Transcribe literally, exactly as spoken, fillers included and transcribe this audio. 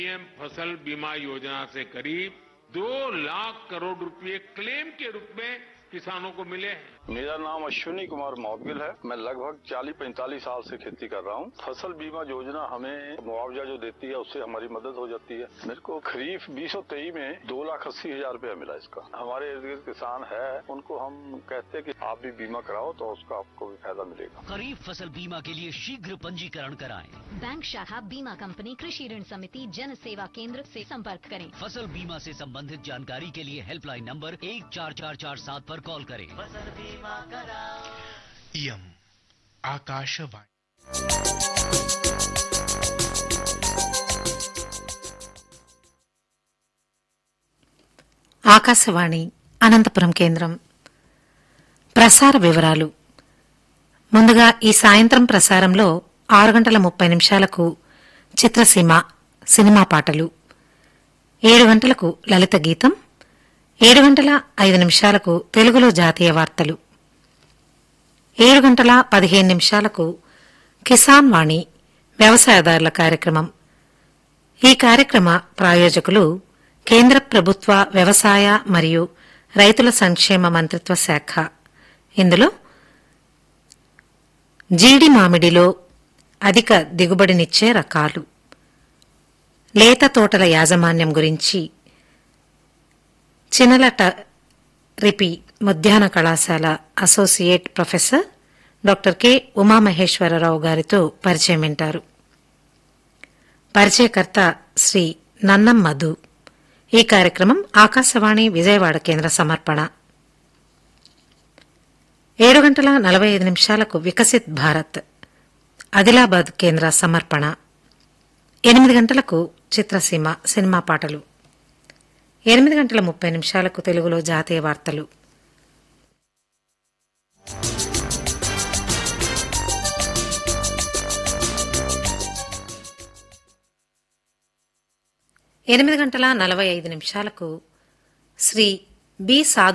PM फसल बीमा योजना से करीब दो लाख करोड़ रुपए क्लेम के रूप में किसानों को मिले हैं। मेरा नाम अश्विनी कुमार मौदगिल है। मैं लगभग चालीस पैंतालीस साल से खेती कर रहा हूँ। फसल बीमा योजना हमें मुआवजा जो देती है उससे हमारी मदद हो जाती है। मेरे को खरीफ बीस सौ तेईस में दो लाख अस्सी हजार रुपया मिला इसका। हमारे इर्द गिर्द किसान है, उनको हम कहते हैं कि आप भी बीमा कराओ तो उसका आपको भी फायदा मिलेगा। खरीफ फसल बीमा के लिए शीघ्र पंजीकरण कराएं। बैंक शाखा बीमा कंपनी कृषि ऋण समिति जन सेवा केंद्र से संपर्क करें। फसल बीमा से संबंधित जानकारी के लिए हेल्पलाइन नंबर एक चार चार चार सात पर कॉल करें। फसल बीमा कराओ। इयम् आकाशवाणी। ఆకాశవాణి అనంతపురం కేంద్రం. ప్రసార వివరాలు. ముందుగా ఈ సాయంత్రం ప్రసారంలో ఆరు గంటల ముప్పై నిమిషాలకు చిత్రసీమ సినిమా పాటలు, ఏడు గంటలకు లలిత గీతం, ఏడు గంటల ఐదు నిమిషాలకు తెలుగులో జాతీయ వార్తలు, ఏడు గంటల పదిహేను నిమిషాలకు కిసాన్ వాణి వ్యవసాయదారుల కార్యక్రమం. ఈ కార్యక్రమ ప్రాయోజకులు కేంద్ర ప్రభుత్వ వ్యవసాయ మరియు రైతుల సంక్షేమ మంత్రిత్వ శాఖ. ఇందులో జీడి మామిడిలో అధిక దిగుబడినిచ్చే రకాలు, లేత తోటల యాజమాన్యం గురించి చినలట రిపి ఉద్యాన కళాశాల associate professor doctor K Umamaheswararao గారితో పరిచయం వింటారు. పరిచయకర్త శ్రీ నన్నం మధు. ఈ కార్యక్రమం ఆకాశవాణి విజయవాడ కేంద్ర సమర్పణ. ఏడు గంటల నలభై ఐదు నిమిషాలకు వికసిత్ భారత్ ఆదిలాబాద్ కేంద్ర సమర్పణ. ఎనిమిది గంటలకు చిత్రసీమ సినిమా పాటలు, ఎనిమిది గంటల ముప్పై నిమిషాలకు తెలుగులో జాతీయ వార్తలు. ఎనిమిది గంటల నలభై ఐదు నిమిషాలకు శ్రీ బి సాధు